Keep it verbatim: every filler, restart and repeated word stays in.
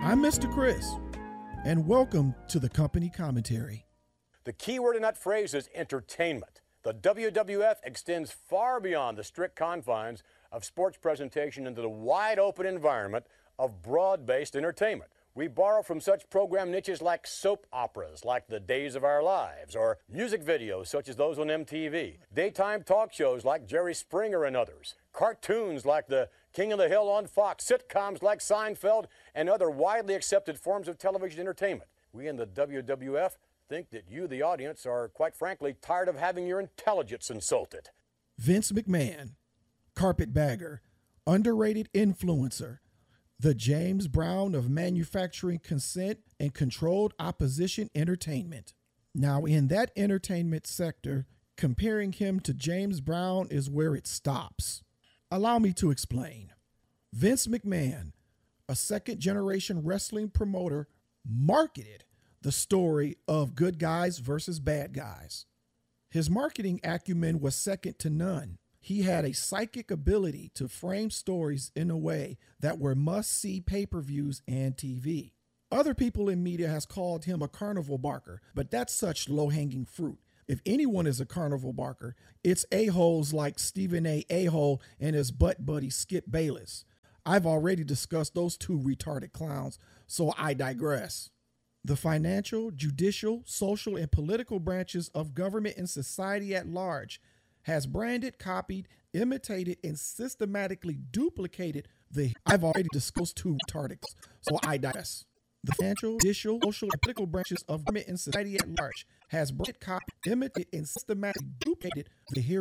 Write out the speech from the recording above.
I'm Mister Chris, and welcome to the Company Commentary. The key word in that phrase is entertainment. The W W F extends far beyond the strict confines of sports presentation into the wide-open environment of broad-based entertainment. We borrow from such program niches like soap operas, like The Days of Our Lives, or music videos such as those on M T V, daytime talk shows like Jerry Springer and others, cartoons like The King of the Hill on Fox, sitcoms like Seinfeld, and other widely accepted forms of television entertainment. We in the W W F think that you, the audience, are quite frankly tired of having your intelligence insulted. Vince McMahon, carpetbagger, underrated influencer, the James Brown of manufacturing consent and controlled opposition entertainment. Now, in that entertainment sector, comparing him to James Brown is where it stops. Allow me to explain. Vince McMahon, a second-generation wrestling promoter, marketed the story of good guys versus bad guys. His marketing acumen was second to none. He had a psychic ability to frame stories in a way that were must-see pay-per-views and T V. Other people in media has called him a carnival barker, but that's such low-hanging fruit. If anyone is a carnival barker, it's a-holes like Stephen A. A-hole and his butt buddy Skip Bayless. I've already discussed those two retarded clowns, so I digress. The financial, judicial, social, and political branches of government and society at large has branded, copied, imitated, and systematically duplicated the I've already discussed two retarded, so I digress. The financial, judicial, social, and political branches of government and society at large has branded, copied, imitated, and systematically duplicated the here